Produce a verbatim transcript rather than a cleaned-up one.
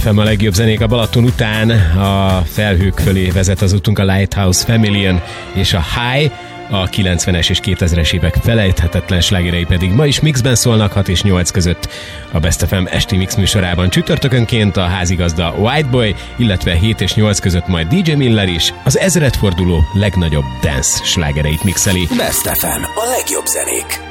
ef em a legjobb zenék a Balaton után. A felhők fölé vezet az utunk, a Lighthouse Family és a High. A kilencvenes és kétezres évek felejthetetlen slágerei pedig ma is mixben szólnak hat és nyolc között a Best ef em esti mix műsorában. Csütörtökönként a házigazda Whiteboy, illetve hét és nyolc között majd dé dzsé Miller is az ezredforduló legnagyobb dance slágereit mixeli. Best ef em, a legjobb zenék.